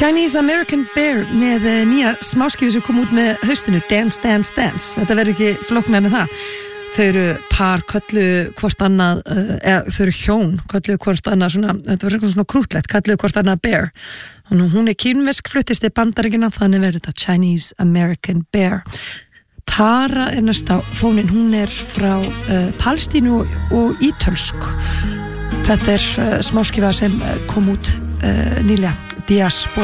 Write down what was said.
Chinese American Bear með nýja smáskifu sem kom út með haustinu, Dance, Dance, Dance. Þetta verður ekki flóknara en það. Þau eru par, köllu hvort annað, eða þau eru hjón, köllu hvort annað svona, þetta var svona krútlegt, köllu hvort annað Bear. Og hún kínversk, fluttist í Bandaríkina, þannig verður þetta Chinese American Bear. Tara er næst á fónin, hún er frá Palestínu og ítölsk. Þetta er smáskifa sem kom út nýlega, Diaspora.